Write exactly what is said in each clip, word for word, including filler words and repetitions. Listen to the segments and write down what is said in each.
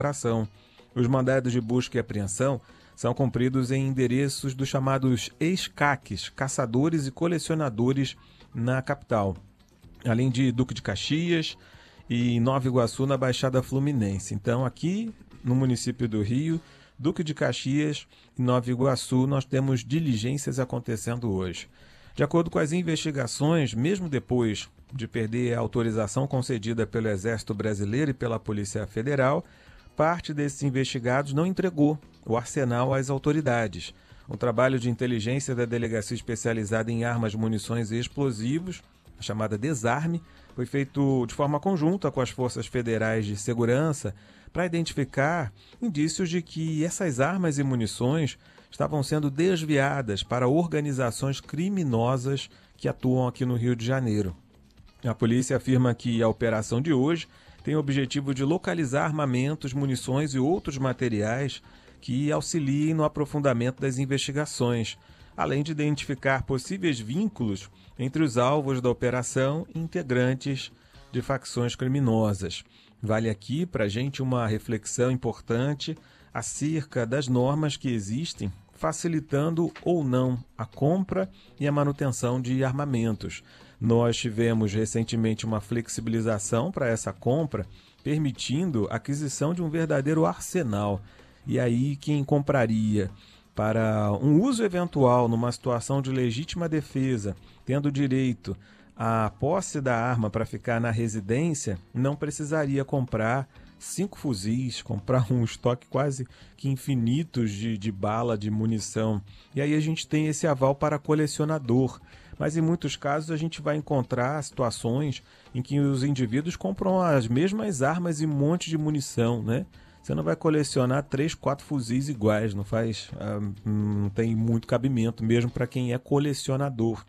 operação. Os mandados de busca e apreensão são cumpridos em endereços dos chamados ex-caques, caçadores e colecionadores na capital, além de Duque de Caxias e Nova Iguaçu, na Baixada Fluminense. Então, aqui no município do Rio, Duque de Caxias e Nova Iguaçu, nós temos diligências acontecendo hoje. De acordo com as investigações, mesmo depois de perder a autorização concedida pelo Exército Brasileiro e pela Polícia Federal, parte desses investigados não entregou o arsenal às autoridades. Um trabalho de inteligência da Delegacia Especializada em Armas, Munições e Explosivos, a chamada Desarme, foi feito de forma conjunta com as forças federais de segurança para identificar indícios de que essas armas e munições estavam sendo desviadas para organizações criminosas que atuam aqui no Rio de Janeiro. A polícia afirma que a operação de hoje tem o objetivo de localizar armamentos, munições e outros materiais que auxiliem no aprofundamento das investigações, além de identificar possíveis vínculos entre os alvos da operação e integrantes de facções criminosas. Vale aqui para a gente uma reflexão importante acerca das normas que existem, facilitando ou não a compra e a manutenção de armamentos. Nós tivemos recentemente uma flexibilização para essa compra, permitindo a aquisição de um verdadeiro arsenal. E aí quem compraria para um uso eventual numa situação de legítima defesa, tendo direito à posse da arma para ficar na residência, não precisaria comprar cinco fuzis, comprar um estoque quase que infinito de, de bala, de munição. E aí a gente tem esse aval para colecionador. Mas em muitos casos a gente vai encontrar situações em que os indivíduos compram as mesmas armas e um monte de munição, né? Você não vai colecionar três, quatro fuzis iguais, não faz, não tem muito cabimento mesmo para quem é colecionador.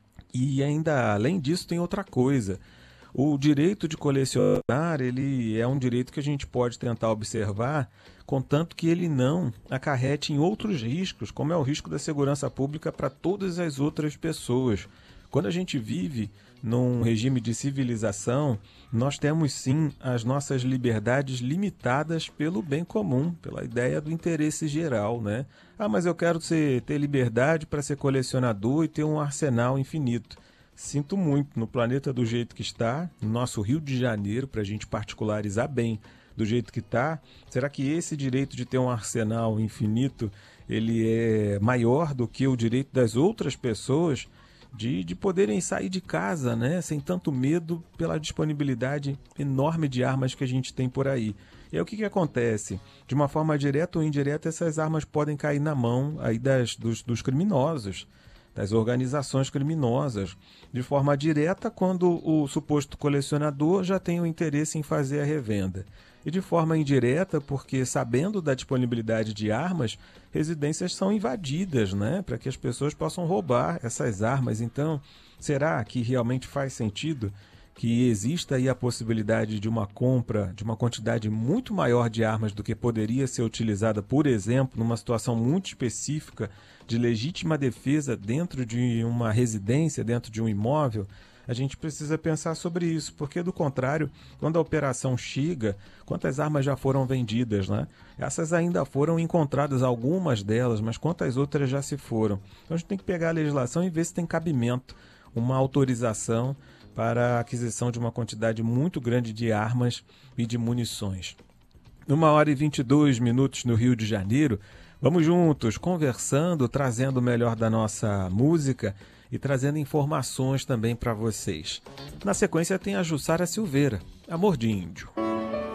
E ainda além disso tem outra coisa. O direito de colecionar, ele é um direito que a gente pode tentar observar, contanto que ele não acarrete em outros riscos, como é o risco da segurança pública para todas as outras pessoas. Quando a gente vive num regime de civilização, nós temos sim as nossas liberdades limitadas pelo bem comum, pela ideia do interesse geral, né? Ah, mas eu quero ser, ter liberdade para ser colecionador e ter um arsenal infinito. Sinto muito, no planeta do jeito que está, no nosso Rio de Janeiro, para a gente particularizar bem do jeito que está, será que esse direito de ter um arsenal infinito, ele é maior do que o direito das outras pessoas de, de poderem sair de casa, né, sem tanto medo pela disponibilidade enorme de armas que a gente tem por aí? E aí o que, que acontece? De uma forma direta ou indireta, essas armas podem cair na mão aí das, dos, dos criminosos, das organizações criminosas, de forma direta quando o suposto colecionador já tem o interesse em fazer a revenda. E de forma indireta porque, sabendo da disponibilidade de armas, residências são invadidas, né, para que as pessoas possam roubar essas armas. Então, será que realmente faz sentido que exista aí a possibilidade de uma compra de uma quantidade muito maior de armas do que poderia ser utilizada, por exemplo, numa situação muito específica de legítima defesa dentro de uma residência, dentro de um imóvel? A gente precisa pensar sobre isso, porque do contrário, quando a operação chega, quantas armas já foram vendidas, né? Essas ainda foram encontradas, algumas delas, mas quantas outras já se foram? Então a gente tem que pegar a legislação e ver se tem cabimento, uma autorização para a aquisição de uma quantidade muito grande de armas e de munições. Uma hora e vinte e dois minutos no Rio de Janeiro. Vamos juntos, conversando, trazendo o melhor da nossa música e trazendo informações também para vocês. Na sequência tem a Jussara Silveira, Amor de Índio.